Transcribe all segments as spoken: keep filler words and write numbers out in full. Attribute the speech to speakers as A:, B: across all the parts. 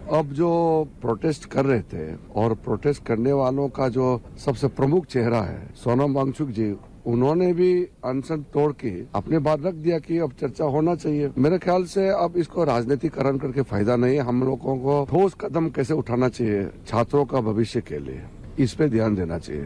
A: अब जो प्रोटेस्ट कर रहे थे और प्रोटेस्ट करने वालों का जो सबसे प्रमुख चेहरा है सोनम वांगचुक जी, उन्होंने भी अनशन तोड़ के अपने बात रख दिया कि अब चर्चा होना चाहिए। मेरे ख्याल से अब इसको राजनीतिकरण करके फायदा नहीं है। हम लोगों को ठोस कदम कैसे उठाना चाहिए छात्रों का भविष्य के लिए, इस पे ध्यान देना चाहिए।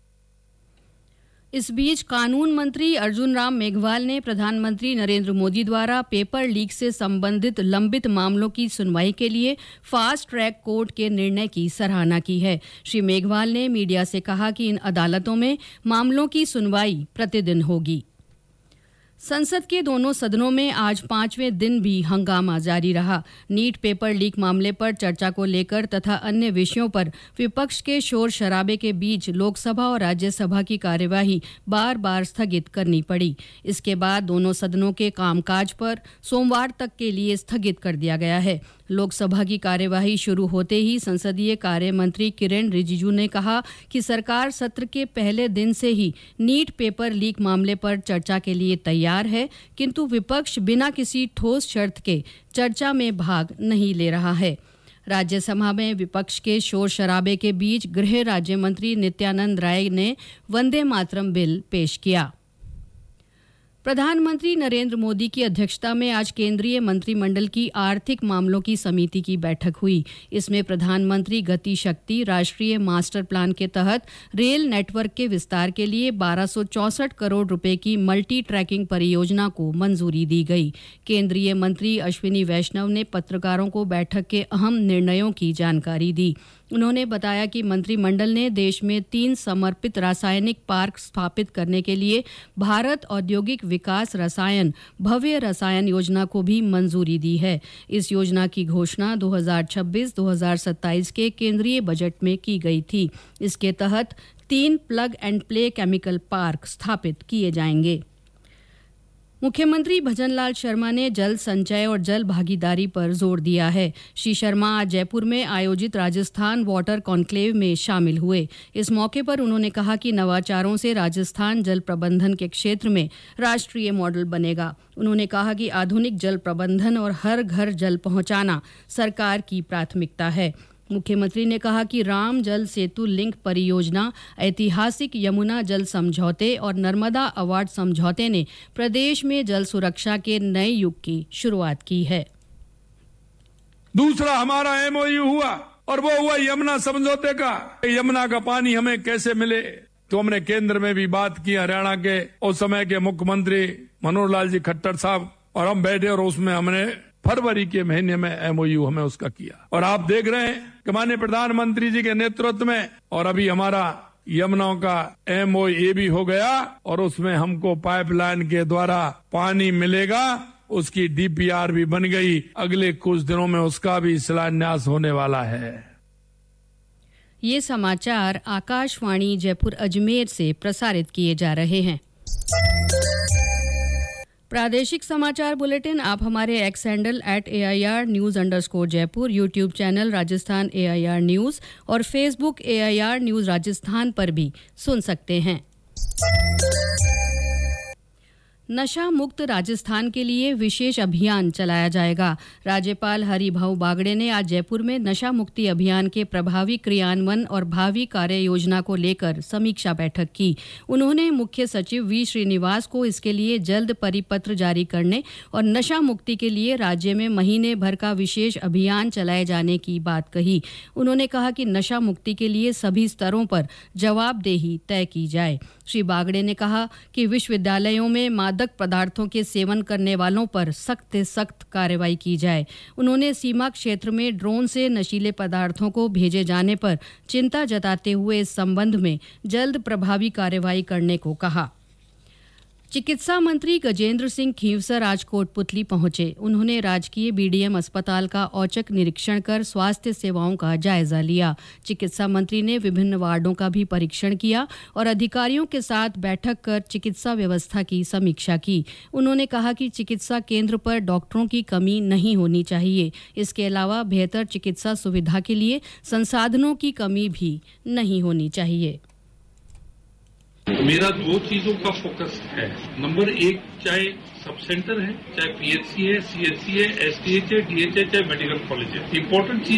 B: इस बीच कानून मंत्री अर्जुन राम मेघवाल ने प्रधानमंत्री नरेंद्र मोदी द्वारा पेपर लीक से संबंधित लंबित मामलों की सुनवाई के लिए फास्ट ट्रैक कोर्ट के निर्णय की सराहना की है। श्री मेघवाल ने मीडिया से कहा कि इन अदालतों में मामलों की सुनवाई प्रतिदिन होगी। संसद के दोनों सदनों में आज पांचवें दिन भी हंगामा जारी रहा। नीट पेपर लीक मामले पर चर्चा को लेकर तथा अन्य विषयों पर विपक्ष के शोर शराबे के बीच लोकसभा और राज्यसभा की कार्यवाही बार बार स्थगित करनी पड़ी। इसके बाद दोनों सदनों के कामकाज पर सोमवार तक के लिए स्थगित कर दिया गया है। लोकसभा की कार्यवाही शुरू होते ही संसदीय कार्य मंत्री किरेन रिजिजू ने कहा कि सरकार सत्र के पहले दिन से ही नीट पेपर लीक मामले पर चर्चा के लिए तैयार है, किंतु विपक्ष बिना किसी ठोस शर्त के चर्चा में भाग नहीं ले रहा है। राज्यसभा में विपक्ष के शोर शराबे के बीच गृह राज्य मंत्री नित्यानंद राय ने वंदे मातरम बिल पेश किया। प्रधानमंत्री नरेंद्र मोदी की अध्यक्षता में आज केंद्रीय मंत्रिमंडल की आर्थिक मामलों की समिति की बैठक हुई। इसमें प्रधानमंत्री गति शक्ति राष्ट्रीय मास्टर प्लान के तहत रेल नेटवर्क के विस्तार के लिए बारह सौ चौसठ करोड़ रुपए की मल्टी ट्रैकिंग परियोजना को मंजूरी दी गई। केंद्रीय मंत्री अश्विनी वैष्णव ने पत्रकारों को बैठक के अहम निर्णयों की जानकारी दी। उन्होंने बताया कि मंत्रिमंडल ने देश में तीन समर्पित रासायनिक पार्क स्थापित करने के लिए भारत औद्योगिक विकास रसायन भव्य रसायन योजना को भी मंजूरी दी है। इस योजना की घोषणा दो हज़ार छब्बीस दो हज़ार सत्ताईस के केंद्रीय बजट में की गई थी। इसके तहत तीन plug and play chemical park स्थापित किए जाएंगे। मुख्यमंत्री भजनलाल शर्मा ने जल संचय और जल भागीदारी पर जोर दिया है। श्री शर्मा आज जयपुर में आयोजित राजस्थान वाटर कॉन्क्लेव में शामिल हुए। इस मौके पर उन्होंने कहा कि नवाचारों से राजस्थान जल प्रबंधन के क्षेत्र में राष्ट्रीय मॉडल बनेगा। उन्होंने कहा कि आधुनिक जल प्रबंधन और हर घर जल पहुंचाना सरकार की प्राथमिकता है। मुख्यमंत्री ने कहा कि राम जल सेतु लिंक परियोजना, ऐतिहासिक यमुना जल समझौते और नर्मदा अवार्ड समझौते ने प्रदेश में जल सुरक्षा के नए युग की शुरुआत की है।
C: दूसरा हमारा एमओयू हुआ और वो हुआ यमुना समझौते का। यमुना का पानी हमें कैसे मिले, तो हमने केंद्र में भी बात की। हरियाणा के उस समय के मुख्यमंत्री मनोहर लाल जी खट्टर साहब और हम बैठे और उसमें हमने फरवरी के महीने में एमओयू हमें उसका किया। और आप देख रहे हैं कि माननीय प्रधानमंत्री जी के नेतृत्व में और अभी हमारा यमुना का एमओयू भी हो गया और उसमें हमको पाइपलाइन के द्वारा पानी मिलेगा। उसकी डीपीआर भी बन गई। अगले कुछ दिनों में उसका भी शिलान्यास होने वाला है।
B: ये समाचार आकाशवाणी जयपुर अजमेर से प्रसारित किए जा रहे हैं। प्रादेशिक समाचार बुलेटिन आप हमारे x handle at A I R news underscore Jaipur, YouTube channel Rajasthan A I R news और Facebook A I R news Rajasthan पर भी सुन सकते हैं। नशा मुक्त राजस्थान के लिए विशेष अभियान चलाया जाएगा। राज्यपाल हरिभाऊ बागड़े ने आज जयपुर में नशा मुक्ति अभियान के प्रभावी क्रियान्वयन और भावी कार्य योजना को लेकर समीक्षा बैठक की। उन्होंने मुख्य सचिव वी श्रीनिवास को इसके लिए जल्द परिपत्र जारी करने और नशा मुक्ति के लिए राज्य में महीने भर का विशेष अभियान चलाए जाने की बात कही। उन्होंने कहा कि नशा मुक्ति के लिए सभी स्तरों पर जवाबदेही तय की जाए। श्री बागड़े ने कहा कि विश्वविद्यालयों में मादक पदार्थों के सेवन करने वालों पर सख्त से सख्त कार्रवाई की जाए। उन्होंने सीमा क्षेत्र में ड्रोन से नशीले पदार्थों को भेजे जाने पर चिंता जताते हुए इस संबंध में जल्द प्रभावी कार्रवाई करने को कहा। चिकित्सा मंत्री गजेंद्र सिंह खींवसर आज कोटपुतली पहुंचे। उन्होंने राजकीय बीडीएम अस्पताल का औचक निरीक्षण कर स्वास्थ्य सेवाओं का जायजा लिया। चिकित्सा मंत्री ने विभिन्न वार्डों का भी परीक्षण किया और अधिकारियों के साथ बैठक कर चिकित्सा व्यवस्था की समीक्षा की। उन्होंने कहा कि चिकित्सा केंद्र पर डॉक्टरों की कमी नहीं होनी चाहिए। इसके अलावा बेहतर चिकित्सा सुविधा के लिए संसाधनों की कमी भी नहीं होनी चाहिए।
D: मेरा दो चीजों का फोकस है। नंबर एक, चाहे सब सेंटर है, चाहे पीएचसी है, सीएचसी है, एसटीएच है, डीएचएच है, मेडिकल कॉलेज है, इंपॉर्टेंट चीज